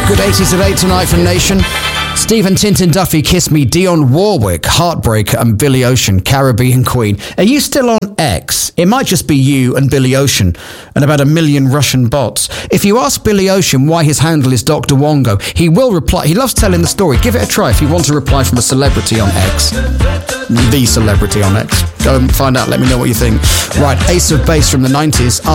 Good 80s at 8 tonight from Nation. Stephen Tintin Duffy, Kiss Me, Dionne Warwick, Heartbreaker, and Billy Ocean, Caribbean Queen. Are you still on X? It might just be you and Billy Ocean and about 1 million Russian bots. If you ask Billy Ocean why his handle is Dr. Wongo, he will reply. He loves telling the story. Give it a try if you want a reply from a celebrity on X. The celebrity on X. Go and find out. Let me know what you think. Right, Ace of Base from the 90s.